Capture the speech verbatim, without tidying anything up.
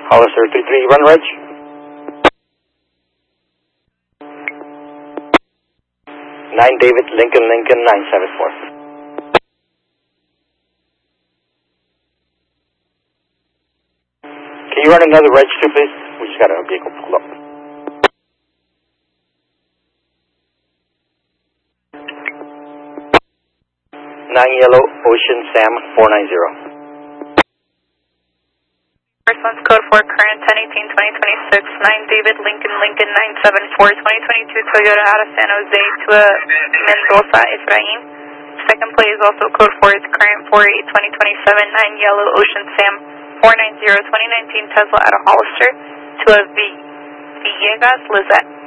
Hollister three three, run reg. nine David, Lincoln, Lincoln, nine seven four. Can you run another reg too, please? We just got a vehicle pulled up. nine Yellow, Ocean, Sam, four nine zero. Response code for current ten eighteen twenty twenty-six, nine David, Lincoln, Lincoln, nine seven four, twenty twenty-two Toyota out of San Jose to a Mendoza, Efrain. Second plate is also code for its current four eight twenty twenty-seven, nine Yellow, Ocean, Sam, four nine zero, twenty nineteen Tesla out of Hollister to a v Villegas, Lizette.